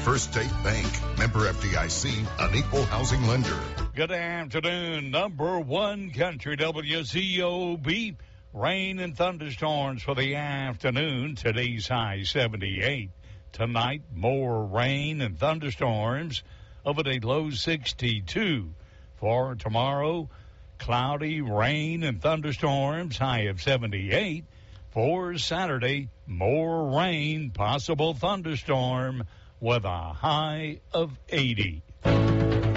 First State Bank, member FDIC, an equal housing lender. Good afternoon, number one country WCOB. Rain and thunderstorms for the afternoon. Today's high 78. Tonight, more rain and thunderstorms. Overnight low 62. For tomorrow, cloudy, rain and thunderstorms, high of 78. For Saturday, more rain, possible thunderstorm with a high of 80.